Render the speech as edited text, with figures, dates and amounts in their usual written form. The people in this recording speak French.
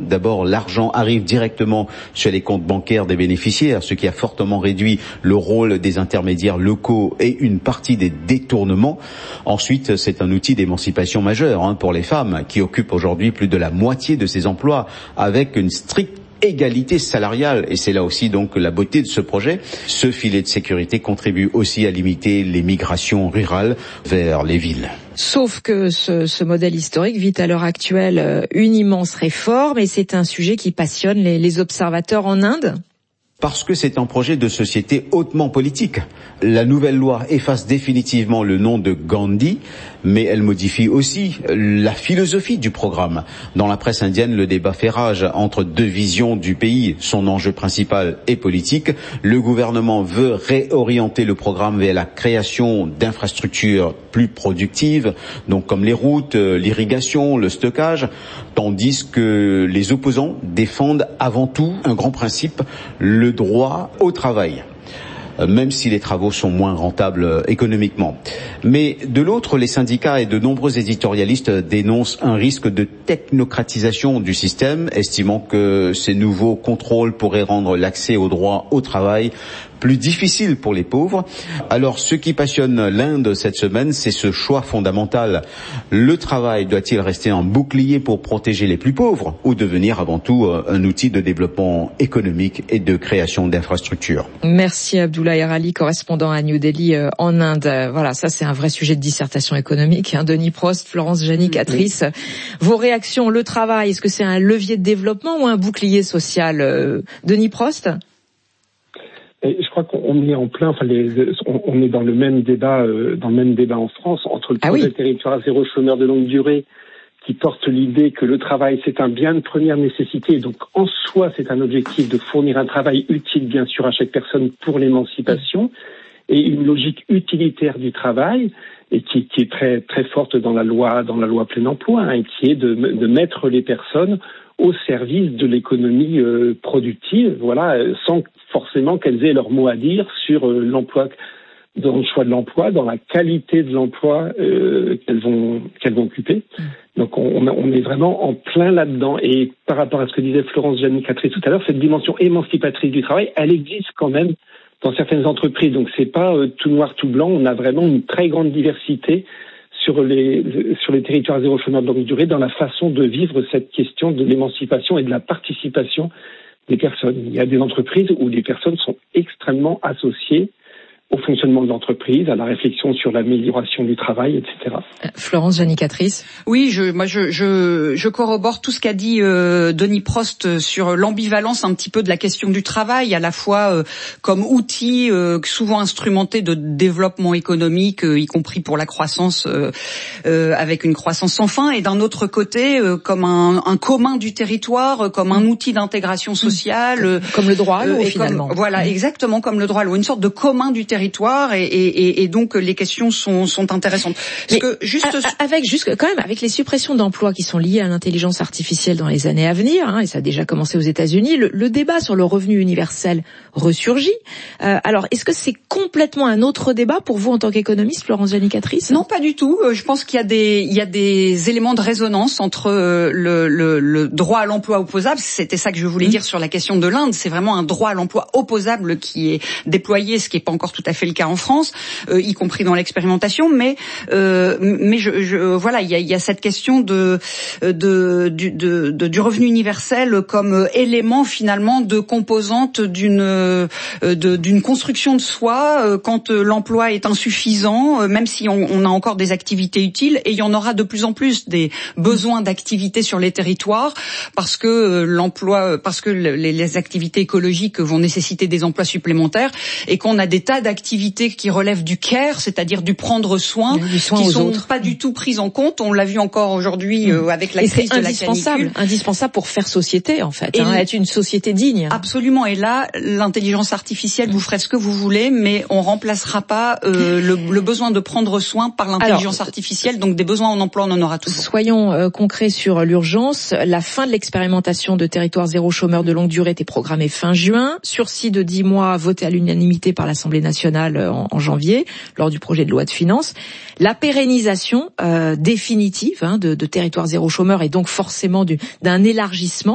D'abord, l'argent arrive directement sur les comptes bancaires des bénéficiaires, ce qui a fortement réduit le rôle des intermédiaires locaux et une partie des détournements. Ensuite, c'est un outil d'émancipation majeur pour les femmes qui occupent aujourd'hui plus de la moitié de ces emplois avec une stricte égalité salariale, et c'est là aussi donc la beauté de ce projet. Ce filet de sécurité contribue aussi à limiter les migrations rurales vers les villes. Sauf que ce modèle historique vit à l'heure actuelle une immense réforme, et c'est un sujet qui passionne les observateurs en Inde. Parce que c'est un projet de société hautement politique. La nouvelle loi efface définitivement le nom de Gandhi, mais elle modifie aussi la philosophie du programme. Dans la presse indienne, le débat fait rage entre deux visions du pays. Son enjeu principal est politique. Le gouvernement veut réorienter le programme vers la création d'infrastructures plus productives, donc comme les routes, l'irrigation, le stockage, tandis que les opposants défendent avant tout un grand principe, le droit au travail, même si les travaux sont moins rentables économiquement. Mais de l'autre, les syndicats et de nombreux éditorialistes dénoncent un risque de technocratisation du système, estimant que ces nouveaux contrôles pourraient rendre l'accès au droit au travail plus difficile pour les pauvres. Alors, ce qui passionne l'Inde cette semaine, c'est ce choix fondamental. Le travail doit-il rester un bouclier pour protéger les plus pauvres ou devenir avant tout un outil de développement économique et de création d'infrastructures? Merci Abdoulaye Arali, correspondant à New Delhi en Inde. Voilà, ça c'est un vrai sujet de dissertation économique. Denis Prost, Florence Janicatrice, vos réactions, le travail, est-ce que c'est un levier de développement ou un bouclier social? Denis Prost? Et je crois qu'on est en plein, on est dans le même débat, en France, entre le projet territoire zéro chômeur de longue durée, qui porte l'idée que le travail c'est un bien de première nécessité, donc en soi c'est un objectif de fournir un travail utile bien sûr à chaque personne pour l'émancipation, et une logique utilitaire du travail, et qui est très très forte dans la loi plein emploi, qui est de mettre les personnes au service de l'économie productive, sans forcément qu'elles aient leur mot à dire sur l'emploi, dans le choix de l'emploi, dans la qualité de l'emploi qu'elles vont occuper. Donc on est vraiment en plein là-dedans. Et par rapport à ce que disait Florence Janicatrice tout à l'heure, cette dimension émancipatrice du travail, elle existe quand même dans certaines entreprises. Donc c'est pas tout noir tout blanc. On a vraiment une très grande diversité sur les territoires zéro chômeur de longue durée dans la façon de vivre cette question de l'émancipation et de la participation des personnes. Il y a des entreprises où les personnes sont extrêmement associées au fonctionnement de l'entreprise, à la réflexion sur l'amélioration du travail, etc. Florence Janicatrice. Oui, je corrobore tout ce qu'a dit Denis Prost sur l'ambivalence un petit peu de la question du travail, à la fois comme outil souvent instrumenté de développement économique, y compris pour la croissance, avec une croissance sans fin, et d'un autre côté comme un commun du territoire, comme un outil d'intégration sociale, comme le droit à l'eau finalement. Exactement comme le droit à l'eau, une sorte de commun du territoire, et donc les questions sont intéressantes. Mais avec les suppressions d'emplois qui sont liées à l'intelligence artificielle dans les années à venir, et ça a déjà commencé aux États-Unis, le débat sur le revenu universel ressurgit. Alors, est-ce que c'est complètement un autre débat pour vous en tant qu'économiste, Florence Janicatrice? Non, pas du tout. Je pense qu'il y a des éléments de résonance entre le droit à l'emploi opposable. C'était ça que je voulais dire sur la question de l'Inde. C'est vraiment un droit à l'emploi opposable qui est déployé, ce qui n'est pas encore tout à fait le cas en France, y compris dans l'expérimentation. Mais il y a cette question du revenu universel comme élément finalement de composante d'une construction de soi quand l'emploi est insuffisant, même si on a encore des activités utiles, et il y en aura de plus en plus des besoins d'activités sur les territoires parce que les activités écologiques vont nécessiter des emplois supplémentaires, et qu'on a des tas d'activités qui relèvent du care, c'est-à-dire du prendre soin, qui sont pas du tout prises en compte. On l'a vu encore aujourd'hui avec la crise de la canicule. Indispensable pour faire société en fait, être une société digne. Absolument. Et là, l'intelligence artificielle, vous ferez ce que vous voulez, mais on remplacera pas le besoin de prendre soin par l'intelligence artificielle. Donc des besoins en emploi, on en aura toujours. Soyons concrets sur l'urgence. La fin de l'expérimentation de territoire zéro chômeur de longue durée était programmée fin juin. Sursis de 10 mois voté à l'unanimité par l'Assemblée nationale en janvier lors du projet de loi de finances. La pérennisation définitive de territoire zéro chômeur, et donc forcément d'un élargissement